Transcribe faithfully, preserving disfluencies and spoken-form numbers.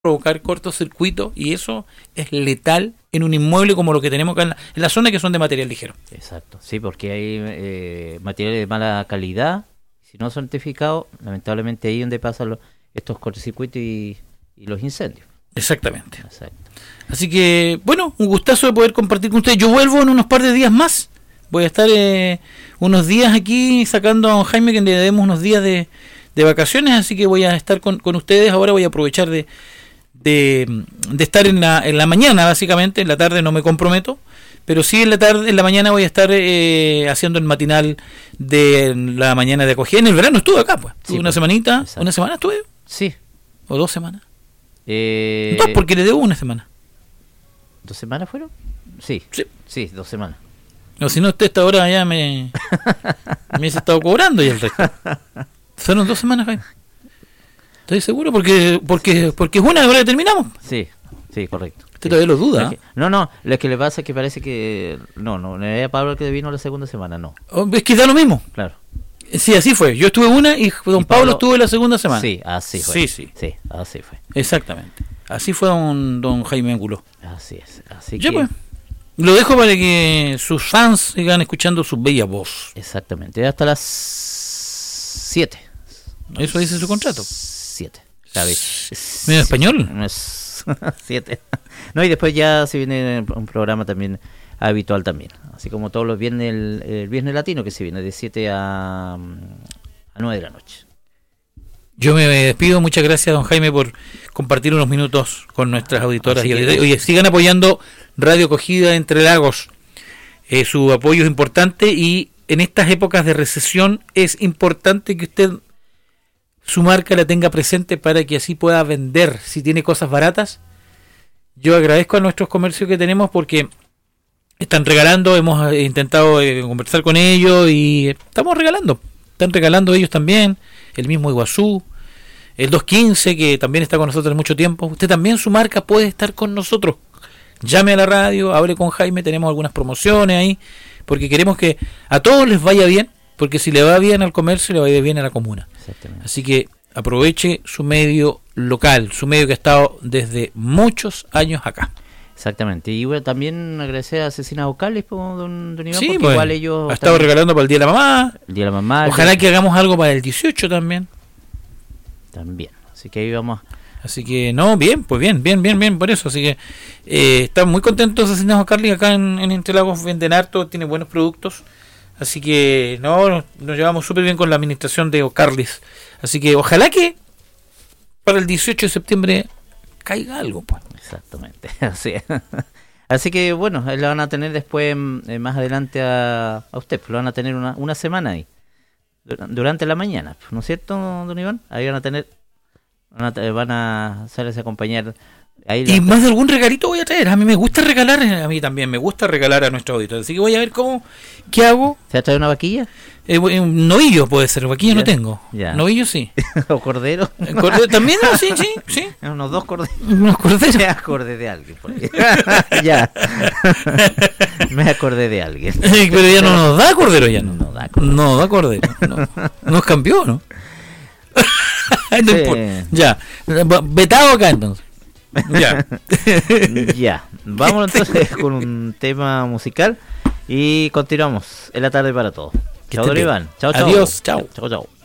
provocar cortocircuito, y eso es letal en un inmueble como lo que tenemos acá en la, en la zona, que son de material ligero. Exacto, sí, porque hay eh, materiales de mala calidad, si no son certificados, lamentablemente ahí es donde pasan los, estos cortocircuitos y, y los incendios. Exactamente. Exacto. Así que, bueno, un gustazo de poder compartir con ustedes. Yo vuelvo en unos par de días más. Voy a estar eh, unos días aquí sacando a don Jaime, que le demos unos días de, de vacaciones, así que voy a estar con, con ustedes. Ahora voy a aprovechar de, de, de estar en la, en la mañana, básicamente. En la tarde no me comprometo, pero sí en la tarde, en la mañana voy a estar eh, haciendo el matinal de la mañana de acogida. En el verano estuve acá, pues. Estuve sí, una pues, semanita. Exacto. ¿Una semana estuve? Sí. ¿O dos semanas? Eh... Dos, porque le debo una semana. ¿Dos semanas fueron? Sí. Sí, sí, dos semanas. No, si no, usted esta hora ya me me hubiese estado cobrando y el resto. Fueron dos semanas, Jaime. ¿Estoy seguro? Porque porque porque es una hora que terminamos. Sí, sí, correcto. Usted todavía lo duda. Que, no, no, lo que le pasa es que parece que... No, no, no era Pablo el que vino la segunda semana, no. Es que da lo mismo. Claro. Sí, así fue. Yo estuve una y don y Pablo, Pablo estuvo la segunda semana. Sí, así fue. Sí, sí. Sí, así fue. Exactamente. Así fue don, don Jaime Angulo. Así es. Así ya que... pues. Lo dejo para que sus fans sigan escuchando su bella voz. Exactamente. Hasta las siete. Eso dice su contrato. siete. ¿Sabes? ¿Medio español? siete. No, y después ya se viene un programa también habitual también. Así como todos los viernes, el, el viernes latino, que se viene de siete a, a nueve de la noche. Yo me despido, muchas gracias don Jaime por compartir unos minutos con nuestras auditoras. Y oye, sigan apoyando Radio Acogida Entre Lagos, eh, su apoyo es importante, y en estas épocas de recesión es importante que usted su marca la tenga presente para que así pueda vender. Si tiene cosas baratas, yo agradezco a nuestros comercios que tenemos porque están regalando, hemos intentado eh, conversar con ellos y estamos regalando, están regalando ellos también, el mismo Iguazú, el dos quince, que también está con nosotros mucho tiempo. Usted también, su marca puede estar con nosotros. Llame a la radio, hable con Jaime, tenemos algunas promociones ahí, porque queremos que a todos les vaya bien, porque si le va bien al comercio, le va a ir bien a la comuna. Así que aproveche su medio local, su medio que ha estado desde muchos años acá. Exactamente, y bueno, también agradecer a Cecinas Vocales, don, don Iván, sí, porque pues, igual ellos... ha estado regalando para el Día de la Mamá. El Día de la Mamá. Ojalá que hagamos algo para el dieciocho también. También, así que ahí vamos. Así que, no, bien, pues bien, bien, bien, bien, por eso. Así que eh, están muy contentos Cecinas Vocales acá en, en Entre Lagos, venden harto, tiene buenos productos. Así que, no, nos, nos llevamos súper bien con la administración de Ocarlis. Así que, ojalá que para el dieciocho de septiembre caiga algo, pues. Exactamente, así es. Así que, bueno, ahí la van a tener después, eh, más adelante a, a usted, pues lo van a tener una, una semana ahí, durante la mañana, ¿no es cierto, don Iván? Ahí van a tener, van a, van a hacerles acompañar. Ahí y más de algún regalito voy a traer. A mí me gusta regalar, a mí también me gusta regalar a nuestros auditores. Así que voy a ver cómo, qué hago. ¿Se ha traído una vaquilla? Eh, un novillo puede ser, vaquilla ya, no tengo. Ya. Novillo sí. ¿O cordero? ¿Cordero también? No, sí, sí, sí. Unos dos corderos. Unos corderos. Me acordé de alguien por ahí. Ya. Me acordé de alguien. Pero ya no nos da cordero ya. No, no da cordero. No da cordero. No. Nos cambió, ¿no? No sí. Ya. Vetado acá entonces. Ya. Ya. Vamos entonces con un tema musical y continuamos en la tarde para todos. Chao, don Iván. Chao, chao. Adiós. Chao. Chao, chao.